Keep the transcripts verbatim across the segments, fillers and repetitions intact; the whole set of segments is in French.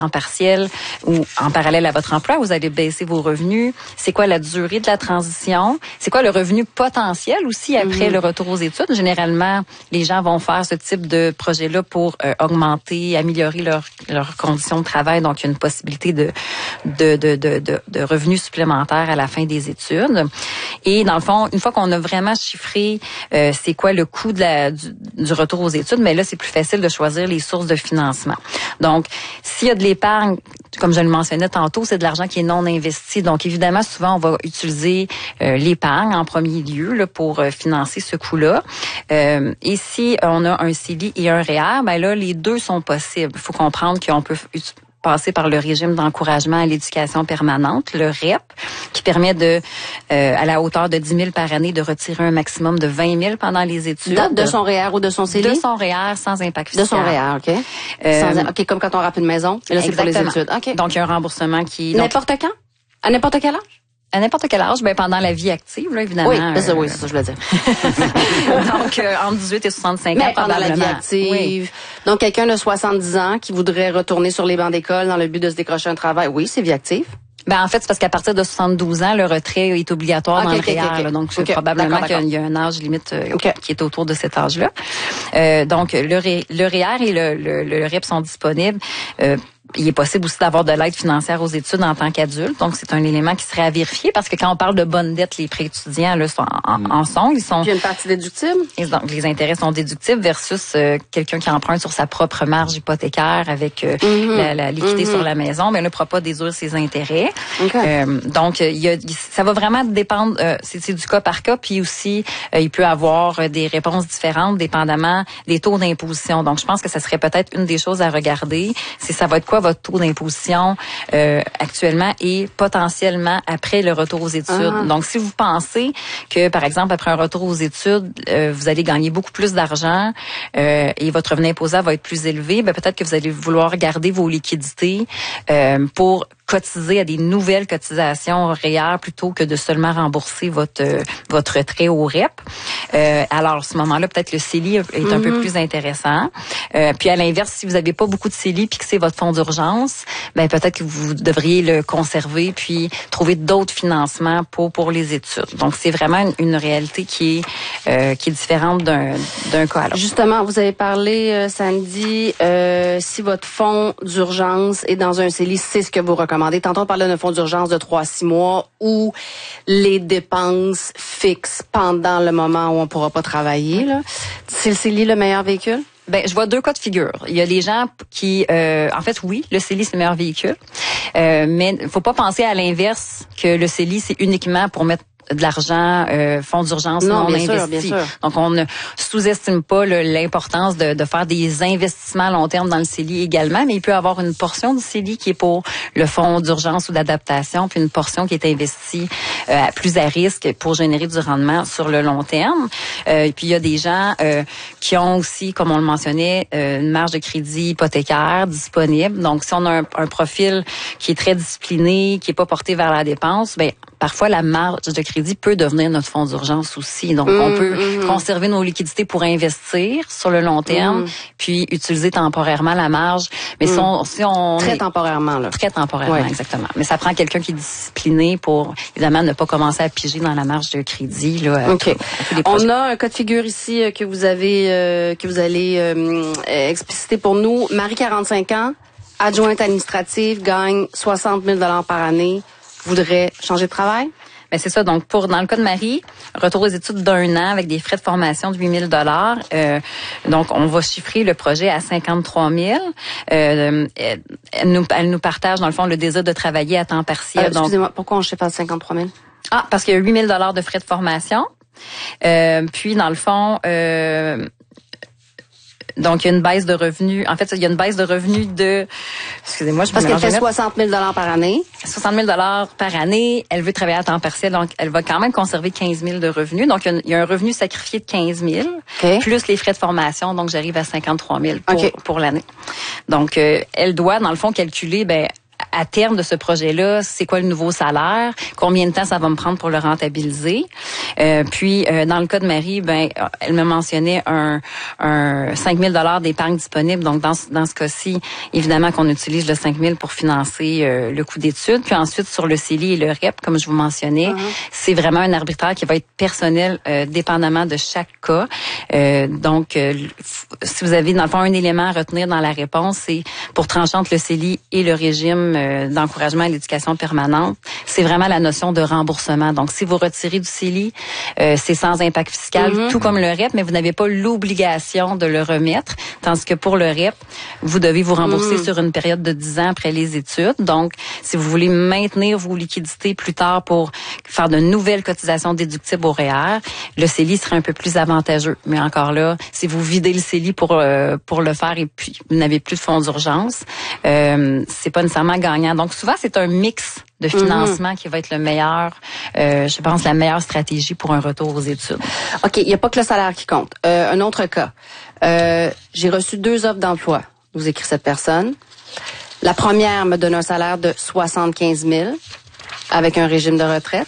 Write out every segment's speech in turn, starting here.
en partiel ou en parallèle à votre emploi, vous allez baisser vos revenus. C'est quoi la durée de la transition? C'est quoi le revenu potentiel aussi après mm-hmm. le retour aux études? Généralement, les gens vont faire ce type de projet-là pour euh, augmenter, améliorer leurs leurs conditions de travail. Donc, il y a une possibilité de de, de, de, de, de revenus supplémentaires à la fin des études. Et dans le fond, une fois qu'on a vraiment chiffré euh, c'est quoi le coût de la, du, du retour aux études, mais là, c'est plus facile de choisir les sources de financement. Donc, s'il y a de l'épargne, comme je le mentionnais tantôt, c'est de l'argent qui est non investi. Donc, évidemment, souvent, on va utiliser euh, l'épargne en premier lieu là, pour euh, financer ce coût-là. Euh, et si on a un C E L I et un R E E R, ben là, les deux sont possibles. Il faut comprendre qu'on peut ut- passer par le régime d'encouragement à l'éducation permanente, le R E P, qui permet de, euh, à la hauteur de dix mille par année, de retirer un maximum de vingt mille pendant les études. De, de son R E E R ou de son C E L I? De son R E E R sans impact fiscal. De son R E E R, OK. Euh, sans, OK, comme quand on rappe une maison. Mais là, c'est pour les études. OK. Donc, il y a un remboursement qui... N'importe donc, quand? À n'importe quel âge? À n'importe quel âge, ben pendant la vie active, là, évidemment. Oui, c'est ça, oui, c'est ça, je voulais dire. Donc, euh, entre dix-huit et soixante-cinq Mais ans, pendant probablement. la vie active. Oui. Donc, quelqu'un de soixante-dix ans qui voudrait retourner sur les bancs d'école dans le but de se décrocher un travail, oui, c'est vie active. Ben en fait, c'est parce qu'à partir de soixante-douze ans, le retrait est obligatoire okay, dans okay, le R E E R. Okay, là, donc, okay. probablement D'accord, qu'il d'accord. y a un âge limite euh, okay. qui est autour de cet âge-là. Euh, donc, le, R- le R E E R et le, le, le R E P sont disponibles. Euh, Il est possible aussi d'avoir de l'aide financière aux études en tant qu'adulte. Donc, c'est un élément qui serait à vérifier parce que quand on parle de bonne dette, les prêts étudiants là, sont en, mm. en sont. Ils sont. Puis il y a une partie déductible. Donc, les intérêts sont déductibles versus euh, quelqu'un qui emprunte sur sa propre marge hypothécaire avec euh, mm-hmm. la, la liquidité mm-hmm. sur la maison, mais là, ne pourra pas déduire ses intérêts. Okay. Euh, donc, il y a, ça va vraiment dépendre. Euh, c'est, c'est du cas par cas. Puis aussi, euh, il peut avoir des réponses différentes dépendamment des taux d'imposition. Donc, je pense que ça serait peut-être une des choses à regarder. C'est ça va être quoi votre taux d'imposition euh, actuellement et potentiellement après le retour aux études. Uh-huh. Donc, si vous pensez que, par exemple, après un retour aux études, euh, vous allez gagner beaucoup plus d'argent euh, et votre revenu imposable va être plus élevé, ben peut-être que vous allez vouloir garder vos liquidités euh, pour cotiser à des nouvelles cotisations R E E R plutôt que de seulement rembourser votre euh, votre retrait au R E P. Euh, alors, à ce moment-là, peut-être le C E L I est mm-hmm. un peu plus intéressant. Euh, puis, à l'inverse, si vous n'avez pas beaucoup de C E L I puis que c'est votre fonds d'urgence, ben peut-être que vous devriez le conserver puis trouver d'autres financements pour pour les études. Donc, c'est vraiment une, une réalité qui est euh, qui est différente d'un d'un cas à l'autre. Justement, vous avez parlé, euh, Sandy, euh, si votre fonds d'urgence est dans un C E L I, c'est ce que vous recommandez. Tantôt, on parlait d'un fonds d'urgence de trois à six mois où les dépenses fixes pendant le moment où on ne pourra pas travailler. Là. C'est le C E L I le meilleur véhicule? Ben, je vois deux cas de figure. Il y a des gens qui, euh, en fait, oui, le C E L I, c'est le meilleur véhicule. Euh, mais il faut pas penser à l'inverse que le C E L I, c'est uniquement pour mettre de l'argent, euh, fonds d'urgence non, non bien investis. Sûr, bien sûr. Donc, on ne sous-estime pas le, l'importance de, de faire des investissements à long terme dans le C E L I également, mais il peut y avoir une portion du C E L I qui est pour le fonds d'urgence ou d'adaptation, puis une portion qui est investie euh, plus à risque pour générer du rendement sur le long terme. Euh, et puis, il y a des gens euh, qui ont aussi, comme on le mentionnait, euh, une marge de crédit hypothécaire disponible. Donc, si on a un, un profil qui est très discipliné, qui est pas porté vers la dépense, ben parfois la marge de crédit peut devenir notre fonds d'urgence aussi. Donc, mmh, on peut mmh. conserver nos liquidités pour investir sur le long terme, mmh. puis utiliser temporairement la marge. Mais mmh. si on... Si on très temporairement, là. Très temporairement, ouais. exactement. Mais ça prend quelqu'un qui est discipliné pour, évidemment, ne pas commencer à piger dans la marge de crédit. Là, OK. À tous les on a un cas de figure ici euh, que vous avez, euh, que vous allez euh, expliciter pour nous. Marie, quarante-cinq ans, adjointe administrative, gagne soixante mille dollars par année, voudrait changer de travail? Ben c'est ça. Donc, pour dans le cas de Marie, retour aux études d'un an avec des frais de formation de huit mille dollars. Euh, donc, on va chiffrer le projet à cinquante-trois mille. Euh, elle, elle, nous, elle nous partage, dans le fond, le désir de travailler à temps partiel. Euh, excusez-moi, donc, pourquoi on chiffre à cinquante-trois mille? Ah, parce qu'il y a huit mille dollars de frais de formation. Euh, puis, dans le fond... Euh, Donc, il y a une baisse de revenus. En fait, il y a une baisse de revenus de... Excusez-moi, je Parce qu'elle fait soixante mille dollars par année. soixante mille dollars par année. Elle veut travailler à temps partiel, donc elle va quand même conserver quinze mille de revenus. Donc, il y a un revenu sacrifié de quinze mille, okay. plus les frais de formation. Donc, j'arrive à cinquante-trois mille pour, okay. pour l'année. Donc, euh, elle doit, dans le fond, calculer... ben à terme de ce projet-là, c'est quoi le nouveau salaire, combien de temps ça va me prendre pour le rentabiliser. Euh, puis, euh, dans le cas de Marie, ben, elle me mentionnait un, un cinq mille dollars d'épargne disponible. Donc, dans, dans ce cas-ci, évidemment qu'on utilise le cinq mille pour financer euh, le coût d'études. Puis ensuite, sur le C E L I et le R E P, comme je vous mentionnais, uh-huh. c'est vraiment un arbitraire qui va être personnel, euh, dépendamment de chaque cas. Euh, donc, euh, si vous avez, dans le fond, un élément à retenir dans la réponse, c'est pour trancher entre le C E L I et le régime d'encouragement à l'éducation permanente, c'est vraiment la notion de remboursement. Donc, si vous retirez du C E L I, euh, c'est sans impact fiscal, mm-hmm. tout comme le R E P, mais vous n'avez pas l'obligation de le remettre, tandis que pour le R E P, vous devez vous rembourser mm. sur une période de dix ans après les études. Donc, si vous voulez maintenir vos liquidités plus tard pour faire de nouvelles cotisations déductibles au R E R, le C E L I serait un peu plus avantageux. Mais encore là, si vous videz le C E L I pour euh, pour le faire et puis vous n'avez plus de fonds d'urgence, euh, c'est pas nécessairement gagnant. Donc souvent c'est un mix de financement mm-hmm. qui va être le meilleur, euh, je pense la meilleure stratégie pour un retour aux études. OK, il n'y a pas que le salaire qui compte. Euh, un autre cas, euh, j'ai reçu deux offres d'emploi, nous écrit cette personne. La première me donne un salaire de soixante-quinze mille avec un régime de retraite,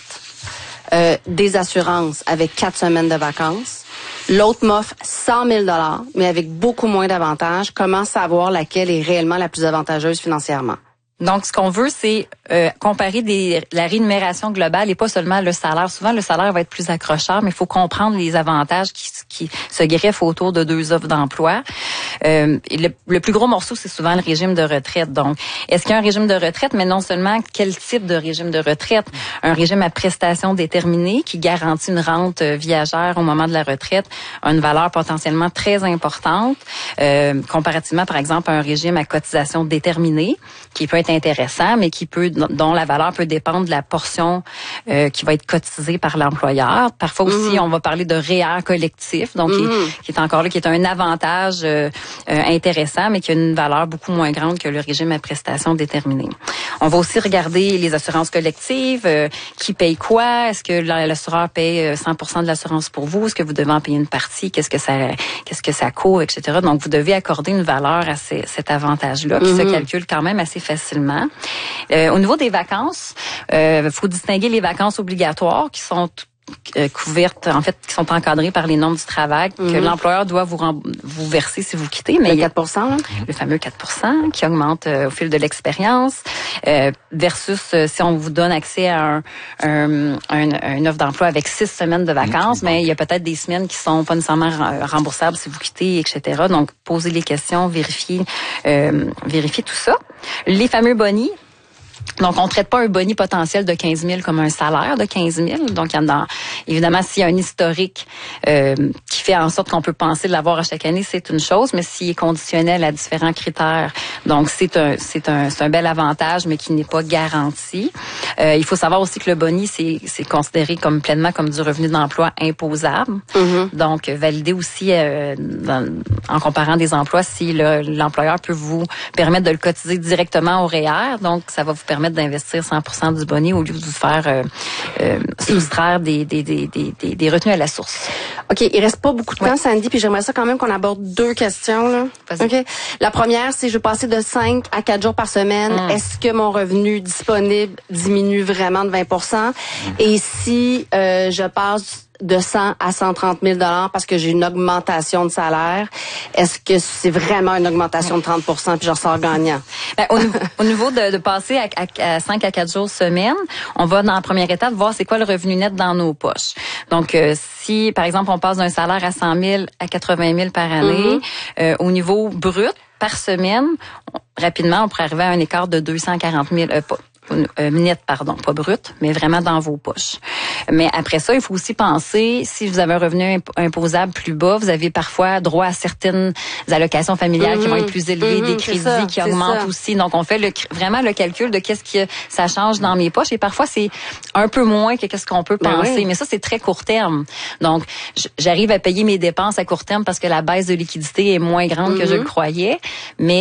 euh, des assurances avec quatre semaines de vacances. L'autre m'offre cent mille dollars, mais avec beaucoup moins d'avantages. Comment savoir laquelle est réellement la plus avantageuse financièrement? Donc, ce qu'on veut, c'est euh, comparer des, la rémunération globale et pas seulement le salaire. Souvent, le salaire va être plus accrocheur, mais il faut comprendre les avantages qui, qui se greffent autour de deux offres d'emploi. Euh, et le, le plus gros morceau, c'est souvent le régime de retraite. Donc, est-ce qu'il y a un régime de retraite, mais non seulement quel type de régime de retraite? Un régime à prestations déterminées qui garantit une rente viagère au moment de la retraite a une valeur potentiellement très importante, euh, comparativement, par exemple, à un régime à cotisation déterminée qui peut être intéressant, mais qui peut, dont la valeur peut dépendre de la portion euh, qui va être cotisée par l'employeur. Parfois aussi, mmh. on va parler de R E E R collectif, donc mmh. qui, est, qui est encore là, qui est un avantage euh, euh, intéressant, mais qui a une valeur beaucoup moins grande que le régime à prestations déterminées. On va aussi regarder les assurances collectives, euh, qui paye quoi, est-ce que l'assureur paye cent pour cent de l'assurance pour vous, est-ce que vous devez en payer une partie, qu'est-ce que ça, qu'est-ce que ça coûte, et cetera. Donc, vous devez accorder une valeur à ces, cet avantage-là, qui mmh. se calcule quand même assez facilement. Euh, au niveau des vacances, il euh, faut distinguer les vacances obligatoires qui sont euh, couvertes, en fait, qui sont encadrées par les normes du travail, mm-hmm. que l'employeur doit vous rem- vous verser si vous quittez. Mais le quatre pour cent, là? Le fameux quatre pour cent qui augmente euh, au fil de l'expérience, euh, versus euh, si on vous donne accès à un, un, un, une offre d'emploi avec six semaines de vacances, mm-hmm. mais il y a peut-être des semaines qui sont pas nécessairement remboursables si vous quittez, et cetera. Donc, posez les questions, vérifiez, euh, vérifiez tout ça. Les fameux bonis. Donc, on ne traite pas un boni potentiel de quinze mille comme un salaire de quinze mille. Donc, il y en a, évidemment, s'il y a un historique euh, qui fait en sorte qu'on peut penser de l'avoir à chaque année, c'est une chose, mais s'il est conditionnel à différents critères, donc c'est un c'est un c'est un bel avantage, mais qui n'est pas garanti. Euh, il faut savoir aussi que le boni, c'est c'est considéré comme pleinement comme du revenu d'emploi imposable. Mm-hmm. Donc, valider aussi euh, dans, en comparant des emplois si le, l'employeur peut vous permettre de le cotiser directement au R E E R. Donc, ça va vous permettre d'investir cent pour cent du boni au lieu de vous faire euh, euh, soustraire des, des, des, des, des retenues à la source. OK, il reste pas beaucoup de temps, ouais. Sandy, puis j'aimerais ça quand même qu'on aborde deux questions. Là. OK. La première, c'est je veux passer de cinq à quatre jours par semaine. Mm. Est-ce que mon revenu disponible diminue vraiment de vingt pour cent? Mm. Et si euh, je passe de cent à cent trente mille dollars parce que j'ai une augmentation de salaire, est-ce que c'est vraiment une augmentation de trente pour cent puis je ressors gagnant? Ben, au, au niveau de, de passer à, à, à cinq à quatre jours semaine, on va dans la première étape voir c'est quoi le revenu net dans nos poches. Donc, euh, si, par exemple, on passe d'un salaire à cent mille à quatre-vingt mille par année, mm-hmm. euh, au niveau brut, par semaine, on, rapidement, on pourrait arriver à un écart de deux cent quarante mille, euh, pas, Euh, net, pardon, pas brut, mais vraiment dans vos poches. Mais après ça, il faut aussi penser, si vous avez un revenu imp- imposable plus bas, vous avez parfois droit à certaines allocations familiales mmh, qui vont être plus élevées, mmh, des crédits ça, qui augmentent ça. Aussi. Donc, on fait le, vraiment le calcul de qu'est-ce que ça change dans mes poches. Et parfois, c'est un peu moins que qu'est-ce qu'on peut ben penser. Oui. Mais ça, c'est très court terme. Donc, j'arrive à payer mes dépenses à court terme parce que la baisse de liquidité est moins grande mmh. que je le croyais. Mais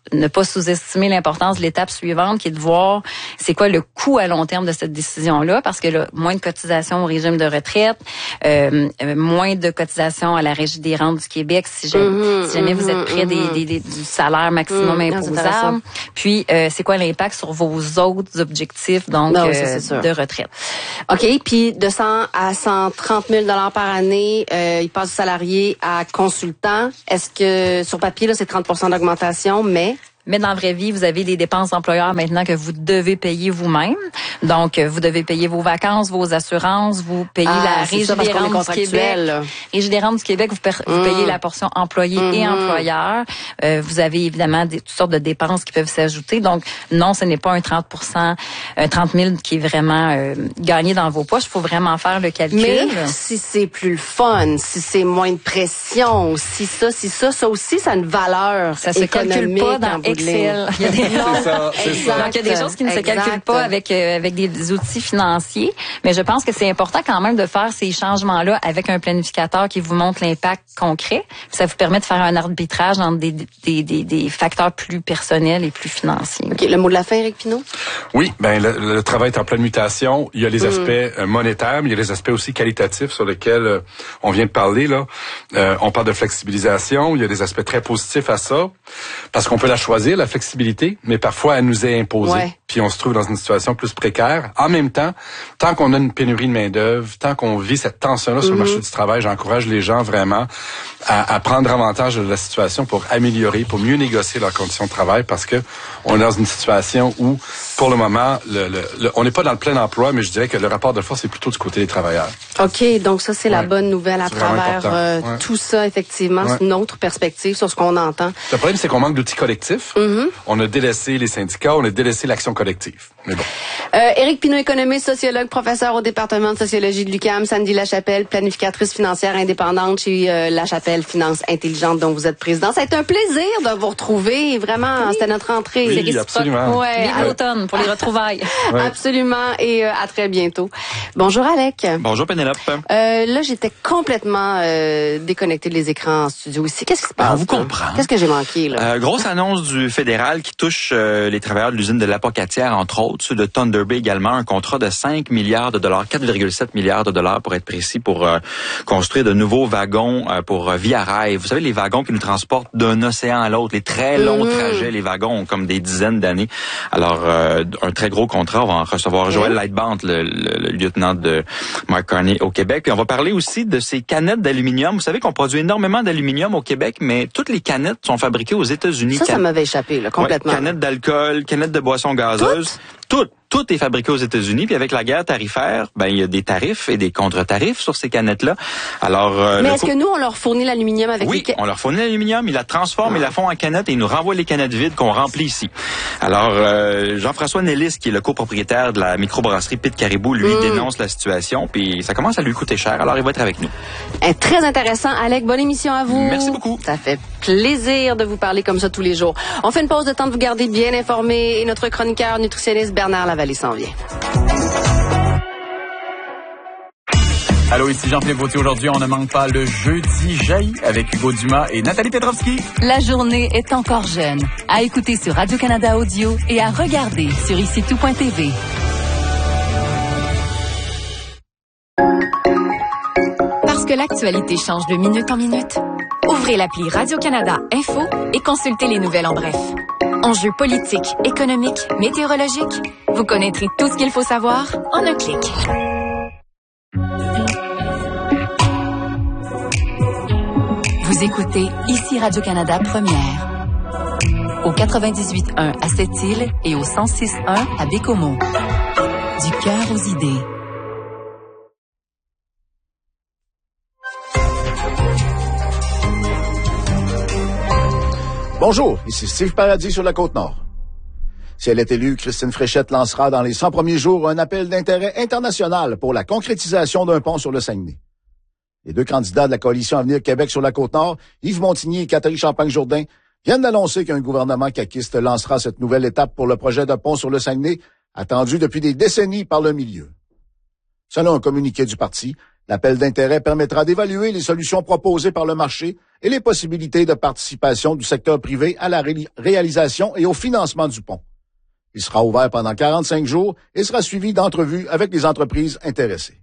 ne pas sous-estimer l'importance de l'étape suivante, qui est de voir c'est quoi le coût à long terme de cette décision-là, parce que là, moins de cotisations au régime de retraite, euh, moins de cotisations à la Régie des rentes du Québec, si jamais, mmh, si jamais mmh, vous êtes près mmh. des, des, des, du salaire maximum mmh, imposable. Puis, euh, c'est quoi l'impact sur vos autres objectifs, donc, non, euh, ça, de retraite. OK, puis de cent à cent trente mille dollars par année, euh, il passe du salarié à consultant. Est-ce que, sur papier, là, c'est trente pour cent d'augmentation, mais... Mais dans la vraie vie, vous avez des dépenses d'employeur maintenant que vous devez payer vous-même. Donc, vous devez payer vos vacances, vos assurances, vous payez ah, la Régie des rentes du Québec. Régie des rentes du Québec, vous, per- mmh. vous payez la portion employé mmh. et employeur. Euh, vous avez évidemment des, toutes sortes de dépenses qui peuvent s'ajouter. Donc, non, ce n'est pas un trente pour cent, un trente mille qui est vraiment euh, gagné dans vos poches. Il faut vraiment faire le calcul. Mais si c'est plus le fun, si c'est moins de pression, si ça, si ça, ça aussi, ça a une valeur ça se calcule pas dans Excel. Il y a des c'est ça, c'est ça. Donc, il y a des choses qui ne exact. se calculent pas avec euh, avec des outils financiers, mais je pense que c'est important quand même de faire ces changements-là avec un planificateur qui vous montre l'impact concret. Ça vous permet de faire un arbitrage entre des des des, des facteurs plus personnels et plus financiers. OK, le mot de la fin, Éric Pinault? Oui, ben le, le travail est en pleine mutation. Il y a les aspects mm. euh, monétaires, mais il y a les aspects aussi qualitatifs sur lesquels euh, on vient de parler là. Euh, on parle de flexibilisation, il y a des aspects très positifs à ça parce qu'on peut la choisir, la flexibilité, mais parfois elle nous est imposée. Ouais. Puis on se trouve dans une situation plus précaire. En même temps, tant qu'on a une pénurie de main-d'œuvre, tant qu'on vit cette tension-là sur mm-hmm. le marché du travail, j'encourage les gens vraiment à, à prendre avantage de la situation pour améliorer, pour mieux négocier leurs conditions de travail, parce que on est dans une situation où, pour le moment, le, le, le, on n'est pas dans le plein emploi, mais je dirais que le rapport de force est plutôt du côté des travailleurs. OK, donc ça, c'est ouais. la bonne nouvelle à c'est travers euh, ouais. tout ça, effectivement. Ouais. C'est une autre perspective sur ce qu'on entend. Le problème, c'est qu'on manque d'outils collectifs. Mm-hmm. On a délaissé les syndicats, on a délaissé l'action collective. Mais bon. Euh, Éric Pinault, économiste, sociologue, professeur au département de sociologie de l'U Q A M. Sandy Lachapelle, planificatrice financière indépendante chez euh, Lachapelle Finance Intelligente, dont vous êtes président. Ça a été un plaisir de vous retrouver. Vraiment, oui. c'était notre entrée. Oui, c'est absolument. Ouais, Vive l'automne pour les retrouvailles. Ouais. Absolument. Et euh, à très bientôt. Bonjour, Alec. Bonjour, Pénélope. Euh, là, j'étais complètement euh, déconnectée des écrans en studio ici. Qu'est-ce qui se passe? On vous comprend. Qu'est-ce que j'ai manqué, là? Euh, grosse annonce du fédéral qui touche euh, les travailleurs de l'usine de l'Apocatière, entre autres, ceux de Thunder Bay également, un contrat de cinq milliards de dollars, quatre virgule sept milliards de dollars pour être précis, pour euh, construire de nouveaux wagons euh, pour euh, Via Rail. Vous savez, les wagons qui nous transportent d'un océan à l'autre, les très longs mmh. trajets, les wagons ont comme des dizaines d'années. Alors, euh, un très gros contrat. On va en recevoir Joël mmh. Lightband, le, le, le lieutenant de Mark Carney au Québec. Puis on va parler aussi de ces canettes d'aluminium. Vous savez qu'on produit énormément d'aluminium au Québec, mais toutes les canettes sont fabriquées aux États-Unis. Ça, Can... ça m'avait échappé, là, complètement. Ouais, canettes d'alcool, canettes de boissons gazeuses. Toutes? Toutes. Tout est fabriqué aux États-Unis, puis avec la guerre tarifaire, ben il y a des tarifs et des contre-tarifs sur ces canettes-là. Alors, euh, mais est-ce co- que nous on leur fournit l'aluminium avec oui, les on leur fournit l'aluminium, ils la transforment, ah. ils la font en canettes et ils nous renvoient les canettes vides qu'on remplit ici. Alors, euh, Jean-François Nellis, qui est le copropriétaire de la microbrasserie Pit Caribou, lui mm. dénonce la situation, puis ça commence à lui coûter cher. Alors, il va être avec nous. Eh, très intéressant, Alec. Bonne émission à vous. Merci beaucoup. Ça fait plaisir de vous parler comme ça tous les jours. On fait une pause de temps de vous garder bien informés et notre chroniqueur nutritionniste Bernard Lavallée s'en vient. Allô, ici Jean-Philippe Vautier. Aujourd'hui, on ne manque pas le Jeudi Jaillit avec Hugo Dumas et Nathalie Petrovski. La journée est encore jeune. À écouter sur Radio-Canada Audio et à regarder sur ici tout point t v. Parce que l'actualité change de minute en minute, ouvrez l'appli Radio-Canada Info et consultez les nouvelles en bref. Enjeux politiques, économiques, météorologiques, vous connaîtrez tout ce qu'il faut savoir en un clic. Vous écoutez ici Radio-Canada Première. Au quatre-vingt-dix-huit point un à Sept-Îles et au cent six point un à Bécomo. Du cœur aux idées. Bonjour, ici Steve Paradis sur la Côte-Nord. Si elle est élue, Christine Fréchette lancera dans les cent premiers jours un appel d'intérêt international pour la concrétisation d'un pont sur le Saguenay. Les deux candidats de la coalition Avenir Québec sur la Côte-Nord, Yves Montigny et Catherine Champagne-Jourdain, viennent d'annoncer qu'un gouvernement caquiste lancera cette nouvelle étape pour le projet de pont sur le Saguenay, attendu depuis des décennies par le milieu. Selon un communiqué du parti, L'appel d'intérêt permettra d'évaluer les solutions proposées par le marché et les possibilités de participation du secteur privé à la ré- réalisation et au financement du pont. Il sera ouvert pendant quarante-cinq jours et sera suivi d'entrevues avec les entreprises intéressées.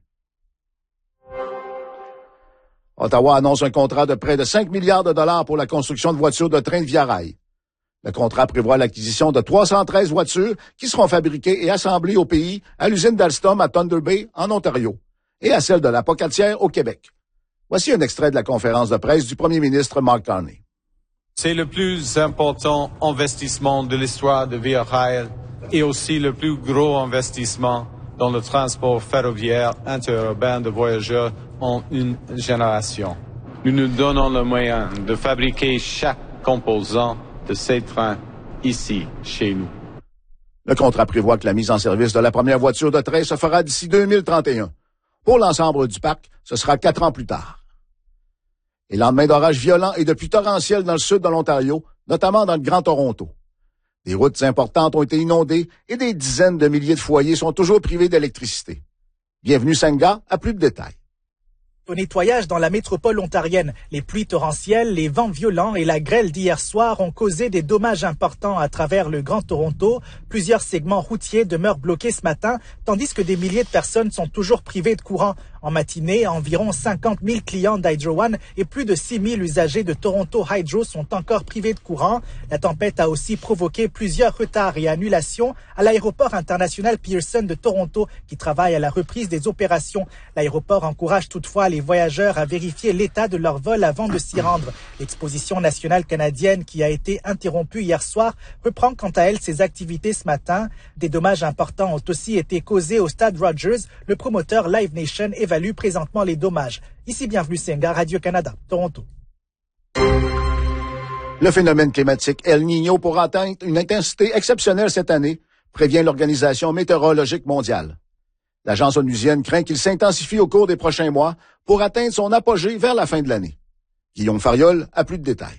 Ottawa annonce un contrat de près de cinq milliards de dollars pour la construction de voitures de train de Via Rail. Le contrat prévoit l'acquisition de trois cent treize voitures qui seront fabriquées et assemblées au pays à l'usine d'Alstom à Thunder Bay, en Ontario, et à celle de la Pocatière au Québec. Voici un extrait de la conférence de presse du premier ministre Mark Carney. C'est le plus important investissement de l'histoire de Via Rail et aussi le plus gros investissement dans le transport ferroviaire interurbain de voyageurs en une génération. Nous nous donnons le moyen de fabriquer chaque composant de ces trains ici, chez nous. Le contrat prévoit que la mise en service de la première voiture de train se fera d'ici deux mille trente et un. Pour l'ensemble du parc, ce sera quatre ans plus tard. Et lendemain d'orages violents et de pluies torrentielles dans le sud de l'Ontario, notamment dans le Grand Toronto. Des routes importantes ont été inondées et des dizaines de milliers de foyers sont toujours privés d'électricité. Bienvenue Senga, à plus de détails. Au nettoyage dans la métropole ontarienne, les pluies torrentielles, les vents violents et la grêle d'hier soir ont causé des dommages importants à travers le Grand Toronto. Plusieurs segments routiers demeurent bloqués ce matin, tandis que des milliers de personnes sont toujours privées de courant. En matinée, environ cinquante mille clients d'Hydro One et plus de six mille usagers de Toronto Hydro sont encore privés de courant. La tempête a aussi provoqué plusieurs retards et annulations à l'aéroport international Pearson de Toronto, qui travaille à la reprise des opérations. L'aéroport encourage toutefois les voyageurs à vérifier l'état de leur vol avant de s'y rendre. L'exposition nationale canadienne, qui a été interrompue hier soir, reprend quant à elle ses activités ce matin. Des dommages importants ont aussi été causés au stade Rogers. Le promoteur Live Nation évalue présentement les dommages. Ici, bienvenue Senga, Radio-Canada, Toronto. Le phénomène climatique El Niño pourra atteindre une intensité exceptionnelle cette année, prévient l'Organisation météorologique mondiale. L'agence onusienne craint qu'il s'intensifie au cours des prochains mois pour atteindre son apogée vers la fin de l'année. Guillaume Fariol a plus de détails.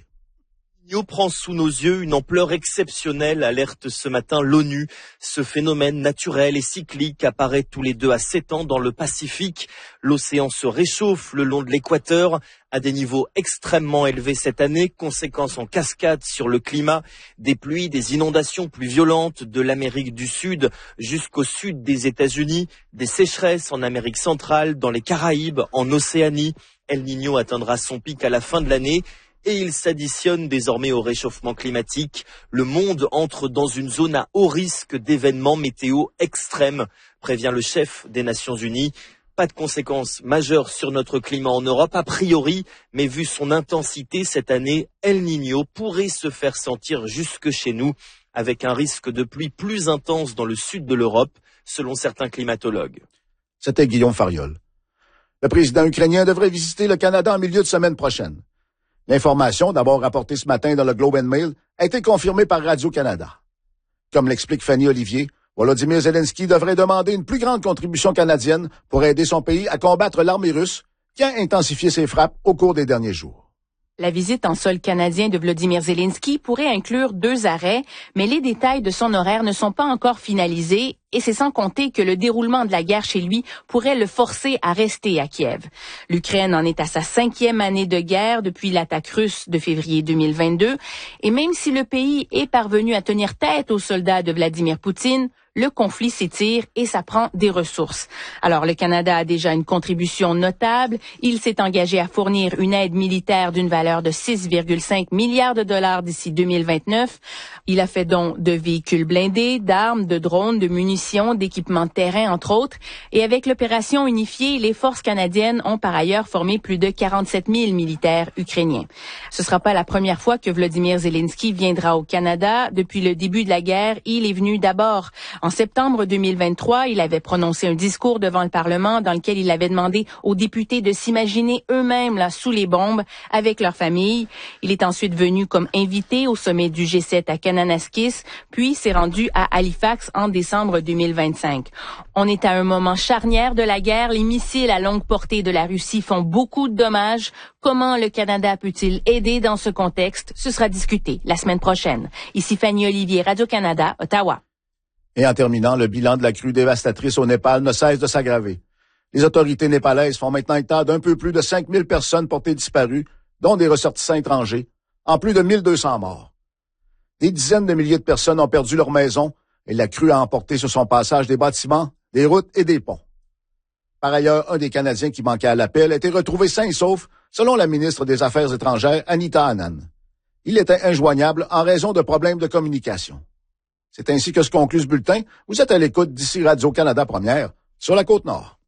El Niño prend sous nos yeux une ampleur exceptionnelle, alerte ce matin l'ONU. Ce phénomène naturel et cyclique apparaît tous les deux à sept ans dans le Pacifique. L'océan se réchauffe le long de l'équateur à des niveaux extrêmement élevés cette année, conséquences en cascade sur le climat, des pluies, des inondations plus violentes de l'Amérique du Sud jusqu'au sud des États-Unis, des sécheresses en Amérique centrale, dans les Caraïbes, en Océanie. El Niño atteindra son pic à la fin de l'année. Et il s'additionne désormais au réchauffement climatique. Le monde entre dans une zone à haut risque d'événements météo extrêmes, prévient le chef des Nations Unies. Pas de conséquences majeures sur notre climat en Europe, a priori, mais vu son intensité cette année, El Niño pourrait se faire sentir jusque chez nous, avec un risque de pluie plus intense dans le sud de l'Europe, selon certains climatologues. C'était Guillaume Fariol. Le président ukrainien devrait visiter le Canada en milieu de semaine prochaine. L'information, d'abord rapportée ce matin dans le Globe and Mail, a été confirmée par Radio-Canada. Comme l'explique Fanny Olivier, Volodymyr Zelensky devrait demander une plus grande contribution canadienne pour aider son pays à combattre l'armée russe, qui a intensifié ses frappes au cours des derniers jours. La visite en sol canadien de Volodymyr Zelensky pourrait inclure deux arrêts, mais les détails de son horaire ne sont pas encore finalisés et c'est sans compter que le déroulement de la guerre chez lui pourrait le forcer à rester à Kiev. L'Ukraine en est à sa cinquième année de guerre depuis l'attaque russe de février deux mille vingt-deux et même si le pays est parvenu à tenir tête aux soldats de Vladimir Poutine, le conflit s'étire et ça prend des ressources. Alors, le Canada a déjà une contribution notable. Il s'est engagé à fournir une aide militaire d'une valeur de six virgule cinq milliards de dollars d'ici deux mille vingt-neuf. Il a fait don de véhicules blindés, d'armes, de drones, de munitions, d'équipements de terrain, entre autres. Et avec l'opération unifiée, les forces canadiennes ont par ailleurs formé plus de quarante-sept mille militaires ukrainiens. Ce sera pas la première fois que Volodymyr Zelensky viendra au Canada. Depuis le début de la guerre, il est venu d'abord en septembre deux mille vingt-trois, il avait prononcé un discours devant le Parlement dans lequel il avait demandé aux députés de s'imaginer eux-mêmes là sous les bombes avec leur famille. Il est ensuite venu comme invité au sommet du G sept à Kananaskis, puis s'est rendu à Halifax en décembre deux mille vingt-cinq. On est à un moment charnière de la guerre. Les missiles à longue portée de la Russie font beaucoup de dommages. Comment le Canada peut-il aider dans ce contexte? Ce sera discuté la semaine prochaine. Ici Fanny Olivier, Radio-Canada, Ottawa. Et en terminant, le bilan de la crue dévastatrice au Népal ne cesse de s'aggraver. Les autorités népalaises font maintenant état d'un peu plus de cinq mille personnes portées disparues, dont des ressortissants étrangers, en plus de mille deux cents morts. Des dizaines de milliers de personnes ont perdu leur maison et la crue a emporté sur son passage des bâtiments, des routes et des ponts. Par ailleurs, un des Canadiens qui manquait à l'appel a été retrouvé sain et sauf, selon la ministre des Affaires étrangères, Anita Anand. Il était injoignable en raison de problèmes de communication. C'est ainsi que se conclut ce bulletin. Vous êtes à l'écoute d'ici Radio-Canada Première, sur la Côte-Nord.